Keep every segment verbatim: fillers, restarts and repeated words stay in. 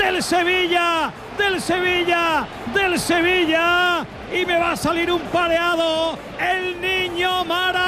del Sevilla, del Sevilla, del Sevilla. Y me va a salir un pareado, el Niño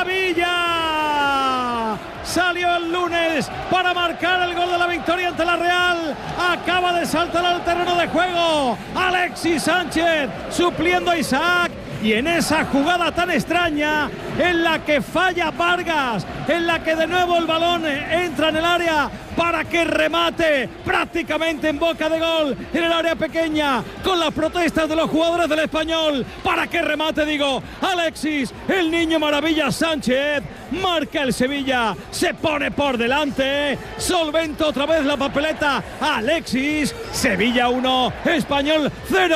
Maravilla. Salió el lunes para marcar el gol de la victoria ante la Real. Acaba de saltar al terreno de juego Alexis Sánchez, supliendo a Isaac. Y en esa jugada tan extraña, en la que falla Vargas, en la que de nuevo el balón entra en el área para que remate prácticamente en boca de gol en el área pequeña, con las protestas de los jugadores del Español, para que remate, digo, Alexis, el Niño Maravilla Sánchez, marca el Sevilla, se pone por delante, solventa otra vez la papeleta, Alexis, Sevilla uno, Español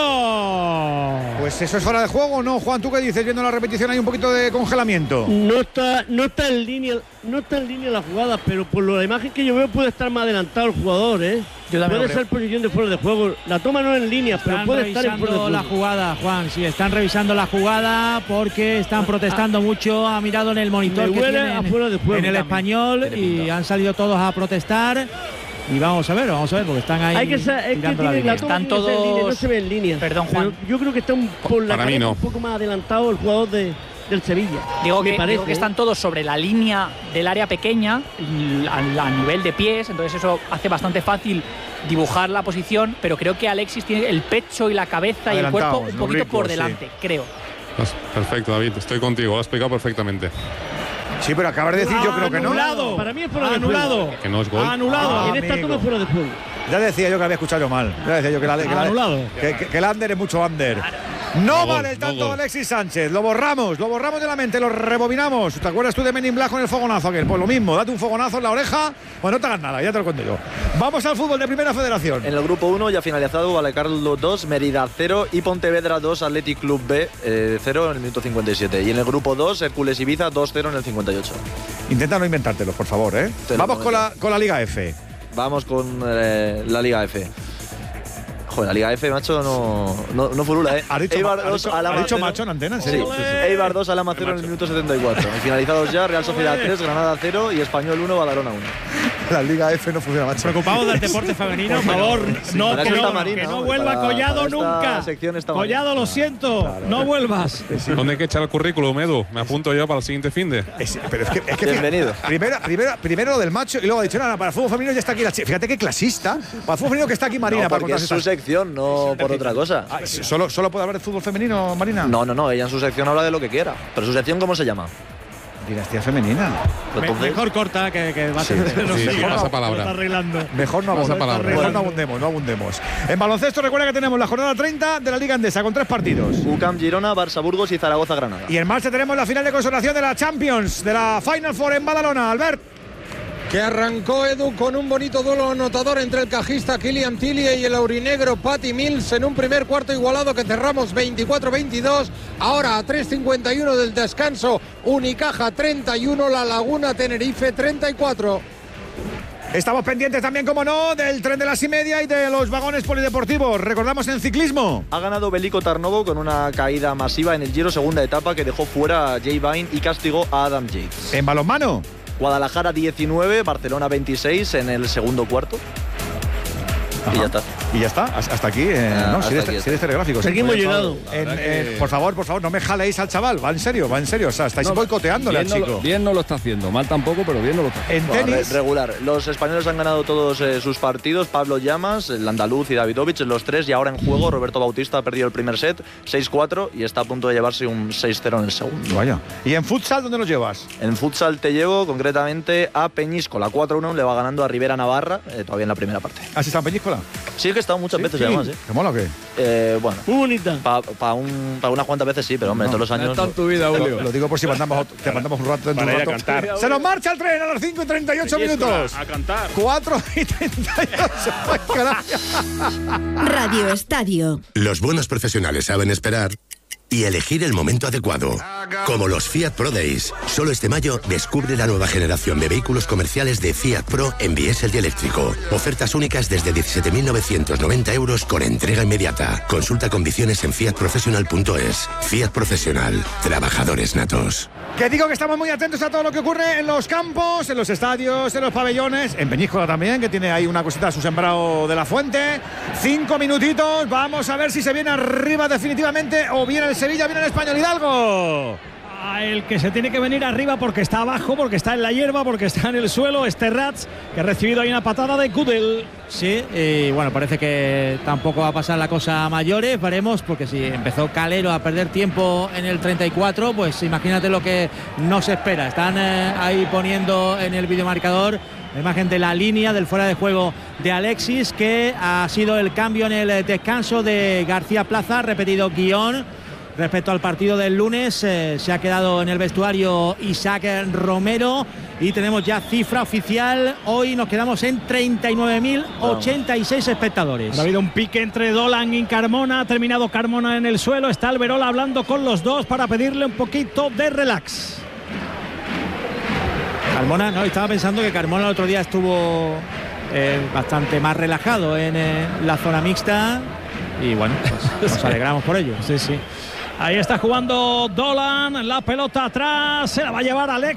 cero. Pues eso es fuera de juego, ¿no, Juan? ¿Tú qué dices? Viendo la repetición hay un poquito de congelamiento. No está, no está en línea, no está en línea la jugada, pero por la imagen que yo veo puede estar más adelantado el jugador, ¿eh? Yo puede ser posición de fuera de juego. La toma no en línea, están pero puede estar en fuera de juego. la jugada, Juan. Sí, están revisando la jugada porque están protestando ah, mucho. Ha mirado en el monitor que tienen afuera de juego, en el también. Español y han salido todos a protestar. Y vamos a ver, vamos a ver, porque están ahí. Hay que ser, es que la, la están todos. Línea, no se ve en línea. Perdón, Juan. Pero yo creo que está un, por la Para mí no. un poco más adelantado el jugador de. del Sevilla. Digo que, parece, digo que están todos sobre la línea del área pequeña, a, a nivel de pies, entonces eso hace bastante fácil dibujar la posición, pero creo que Alexis tiene el pecho y la cabeza y el cuerpo un poquito rico, por delante, sí. creo. Perfecto, David, estoy contigo, lo has explicado perfectamente. Sí, pero acabas de decir, yo creo que no. Anulado. Para mí es fuera anulado. de juego. Que no es gol. Anulado. Ah, en esta toma es fuera de juego. Ya decía yo que había escuchado yo mal. Ya decía yo que la, que la, anulado. Que, que, que el under es mucho under. No, no vale el tanto no de Alexis Sánchez. Lo borramos, lo borramos de la mente, lo rebobinamos. ¿Te acuerdas tú de Men in Black con el fogonazo aquel? Pues lo mismo, date un fogonazo en la oreja, pues no te hagas nada, ya te lo cuento yo. Vamos al fútbol de Primera Federación. En el grupo uno ya finalizado, Vallecárlo dos, Mérida cero y Pontevedra dos, Athletic Club B eh, cero en el minuto cincuenta y siete. Y en el grupo dos, Hércules Ibiza dos cero en el cincuenta y ocho. Intenta no inventártelo, por favor, ¿eh? Vamos con la, con la Liga F. Vamos con eh, la Liga F. Joder, la Liga F, macho, no, no, no furula, ¿eh? ¿Ha dicho, Eibar ha dicho, ha dicho macho en antena? ¿En serio? Sí, sí, sí. Eibar dos, Alhama cero en el minuto setenta y cuatro. Y finalizados ya, Real Sociedad tres, Granada cero y Español uno, Badalona uno. La Liga F no funciona, macho. Preocupados del deporte femenino, por favor. Sí, no, que no, Marina, que no ¿no? vuelva para, Collado para nunca. Collado, lo siento, claro, no vuelvas. Sí. ¿Dónde hay que echar el currículum, Edu? Me apunto yo para el siguiente finde. Es, pero es que, es que bienvenido. Primero, primero, primero lo del macho y luego ha dicho, nada, para el fútbol femenino ya está aquí la chica. Fíjate qué clasista. Para el fútbol femenino que está aquí Marina. No, para porque es su estas... sección, no por otra cosa. Ah, ¿solo, ¿Solo puede hablar de fútbol femenino, Marina? No, no, no, ella en su sección habla de lo que quiera. Pero su sección, ¿cómo se llama? Dinastía femenina. Entonces, mejor corta que, que va a ser. Sí, no sí, sé, sí, pasa palabra. Está arreglando. Mejor no abundemos. Mejor bueno. no abundemos, no abundemos. En baloncesto recuerda que tenemos la jornada treinta de la Liga Endesa con tres partidos. U C A M Girona, Barça Burgos y Zaragoza Granada. Y en marcha tenemos la final de consolación de la Champions, de la Final Four en Badalona. Albert. Que arrancó Edu con un bonito duelo anotador entre el cajista Killian Tillie y el aurinegro Patty Mills en un primer cuarto igualado que cerramos veinticuatro veintidós. Ahora a tres cincuenta y uno del descanso, Unicaja treinta y uno, La Laguna Tenerife treinta y cuatro. Estamos pendientes también, como no, del tren de las y media y de los vagones polideportivos. Recordamos en ciclismo. Ha ganado Veliko Tarnovo con una caída masiva en el Giro, segunda etapa, que dejó fuera a Jay Vine y castigó a Adam Yates. En balonmano. Guadalajara diecinueve, Barcelona veintiséis en el segundo cuarto. Ajá. Y ya está. Y ya está, hasta aquí. Eh, ah, no, hasta si eres, aquí si eres telegráfico. Seguimos llegando. En, en, por favor, por favor, no me jaléis al chaval. Va en serio, va en serio. O sea, estáis no, boicoteándole al chico. No, bien no lo está haciendo, mal tampoco, pero bien no lo está haciendo. En bueno, tenis. Regular. Los españoles han ganado todos eh, sus partidos. Pablo Llamas, el andaluz y Davidovich, los tres. Y ahora en juego, Roberto Bautista ha perdido el primer set, seis cuatro, y está a punto de llevarse un seis cero en el segundo. Vaya. ¿Y en futsal dónde los llevas? En futsal te llevo concretamente a Peñíscola. cuatro uno le va ganando a Rivera Navarra, eh, todavía en la primera parte. ¿Has estado en Peñíscola? Sí, que he estado muchas ¿Sí? veces, sí. además. ¿eh? ¿Te mola o qué? Eh, bueno. Muy bonita. Para pa un, pa unas cuantas veces sí, pero hombre, no, todos los años. Está en tu vida, Julio. Lo, lo digo por si mandamos, te mandamos un rato. Para un ir rato. a cantar. Se nos marcha el tren a las cinco y treinta y ocho minutos. A cantar. cuatro y treinta y ocho. Radio Estadio. Los buenos profesionales saben esperar y elegir el momento adecuado. Como los Fiat Pro Days. Solo este mayo descubre la nueva generación de vehículos comerciales de Fiat Pro en diésel y eléctrico. Ofertas únicas desde diecisiete mil novecientos noventa euros con entrega inmediata. Consulta condiciones en fiat professional punto es. Fiat Profesional. Trabajadores natos. Que digo que estamos muy atentos a todo lo que ocurre en los campos, en los estadios, en los pabellones, en Peñíscola también, que tiene ahí una cosita a su sembrado de la Fuente. Cinco minutitos, vamos a ver si se viene arriba definitivamente o viene el Sevilla, viene el Español Hidalgo. El que se tiene que venir arriba porque está abajo, porque está en la hierba, porque está en el suelo, es Terrats, que ha recibido ahí una patada de Gudel. Sí, y bueno, parece que tampoco va a pasar la cosa a mayores, veremos, porque si empezó Calero a perder tiempo en el treinta y cuatro, pues imagínate lo que nos espera. Están eh, ahí poniendo en el videomarcador la imagen de la línea del fuera de juego de Alexis, que ha sido el cambio en el descanso de García Plaza, repetido guión. Respecto al partido del lunes, eh, se ha quedado en el vestuario Isaac Romero y tenemos ya cifra oficial. Hoy nos quedamos en treinta y nueve mil ochenta y seis espectadores. Ha habido un pique entre Dolan y Carmona, ha terminado Carmona en el suelo, está Alberola hablando con los dos para pedirle un poquito de relax. Carmona, no, estaba pensando que Carmona el otro día estuvo eh, bastante más relajado en eh, la zona mixta y bueno, pues nos alegramos por ello. Sí, sí. Ahí está jugando Dolan, la pelota atrás, se la va a llevar Alex.